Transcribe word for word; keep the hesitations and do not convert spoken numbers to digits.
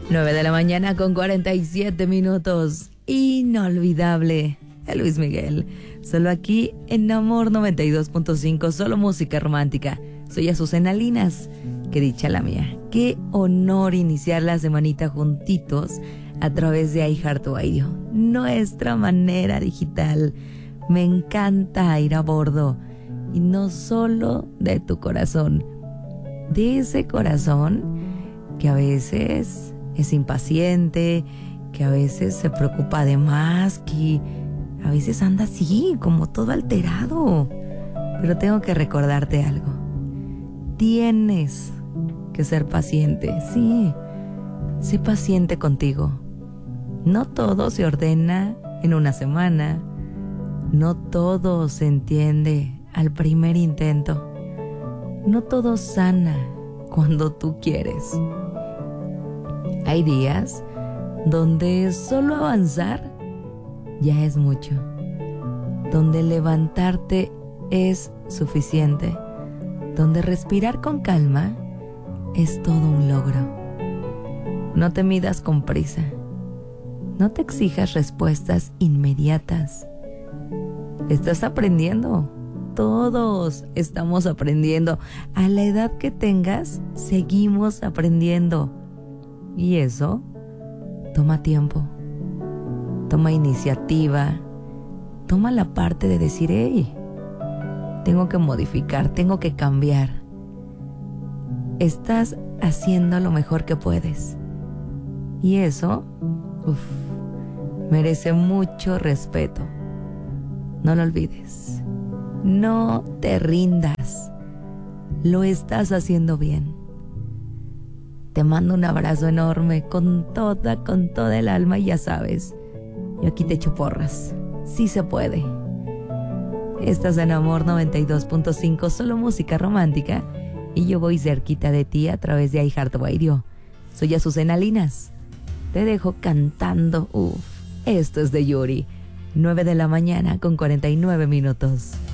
nueve de la mañana con cuarenta y siete minutos. Inolvidable. El Luis Miguel. Solo aquí en Amor noventa y dos punto cinco. Solo música romántica. Soy Azucena Linas. Qué dicha la mía. Qué honor iniciar la semanita juntitos a través de iHeartRadio, nuestra manera digital. Me encanta ir a bordo. Y no solo de tu corazón. De ese corazón que a veces es impaciente, que a veces se preocupa de más, que a veces anda así, como todo alterado. Pero tengo que recordarte algo. Tienes que ser paciente, sí. Sé paciente contigo. No todo se ordena en una semana. No todo se entiende al primer intento. No todo sana cuando tú quieres. Hay días donde solo avanzar ya es mucho, donde levantarte es suficiente, donde respirar con calma es todo un logro. No te midas con prisa, no te exijas respuestas inmediatas. Estás aprendiendo, todos estamos aprendiendo. A la edad que tengas, seguimos aprendiendo. Y eso toma tiempo, toma iniciativa, toma la parte de decir, hey, tengo que modificar, tengo que cambiar. Estás haciendo lo mejor que puedes. Y eso, uf, merece mucho respeto. No lo olvides. No te rindas. Lo estás haciendo bien. Te mando un abrazo enorme con toda, con toda el alma y ya sabes, yo aquí te echo porras. Sí se puede. Estás en Amor noventa y dos punto cinco, solo música romántica, y yo voy cerquita de ti a través de iHeartRadio. Soy Azucena Linas. Te dejo cantando. Uf, esto es de Yuri. nueve de la mañana con cuarenta y nueve minutos.